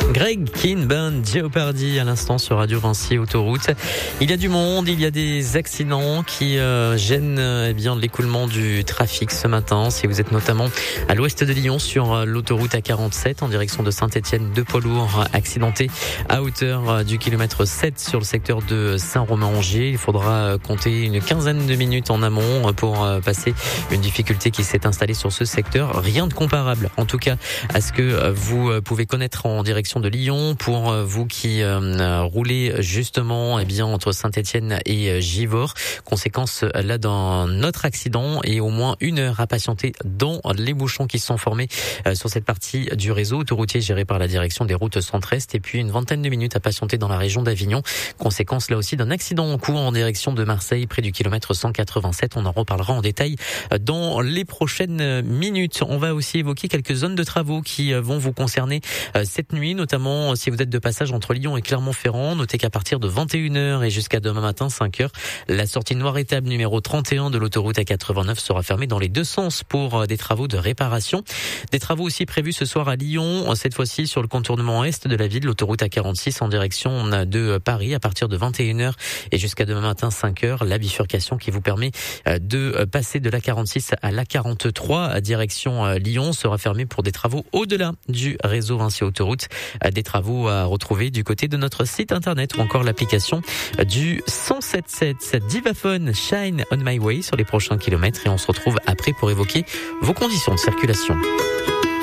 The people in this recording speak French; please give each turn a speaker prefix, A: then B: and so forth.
A: Greg Kinban, Jeopardy à l'instant sur Radio Vinci Autoroute. Il y a du monde, il y a des accidents qui gênent l'écoulement du trafic ce matin. Si vous êtes notamment à l'ouest de Lyon sur l'autoroute A47 en direction de Saint-Étienne, deux poids lourds accidentés à hauteur du kilomètre 7 sur le secteur de Saint-Romain-Angers. Il faudra compter une quinzaine de minutes en amont pour passer une difficulté qui s'est installée sur ce secteur. Rien de comparable en tout cas à ce que vous pouvez connaître en direction de Lyon. Pour vous qui roulez justement entre Saint-Étienne et Givors, conséquence là d'un notre accident et au moins une heure à patienter dans les bouchons qui se sont formés sur cette partie du réseau autoroutier géré par la direction des routes centre-est, et puis une vingtaine de minutes à patienter dans la région d'Avignon, conséquence là aussi d'un accident en cours en direction de Marseille près du kilomètre 187. On en reparlera en détail dans les prochaines minutes. On va aussi évoquer quelques zones de travaux qui vont vous concerner cette nuit, notamment si vous êtes de passage entre Lyon et Clermont-Ferrand. Notez qu'à partir de 21h et jusqu'à demain matin 5h, la sortie Noir-Étape numéro 31 de l'autoroute A89 sera fermée dans les deux sens pour des travaux de réparation. Des travaux aussi prévus ce soir à Lyon, cette fois-ci sur le contournement est de la ville, l'autoroute A46 en direction de Paris à partir de 21h et jusqu'à demain matin 5h. La bifurcation qui vous permet de passer de l'A46 à l'A43 à direction Lyon sera fermée pour des travaux au-delà du réseau Vinci Autoroute. Des travaux à retrouver du côté de notre site internet ou encore l'application du 177. Divaphone, Shine on My Way sur les prochains kilomètres, et on se retrouve après pour évoquer vos conditions de circulation.